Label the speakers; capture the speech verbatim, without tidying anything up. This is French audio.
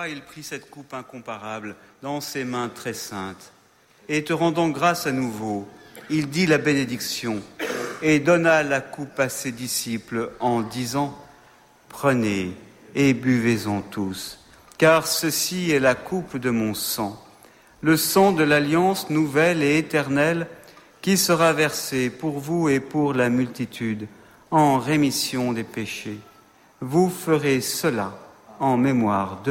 Speaker 1: fois, il prit cette coupe incomparable dans ses mains très saintes. Et te rendant grâce à nouveau, il dit la bénédiction et donna la coupe à ses disciples en disant « Prenez et buvez-en tous, car ceci est la coupe de mon sang, le sang de l'alliance nouvelle et éternelle qui sera versé pour vous et pour la multitude en rémission des péchés. Vous ferez cela en mémoire de moi. »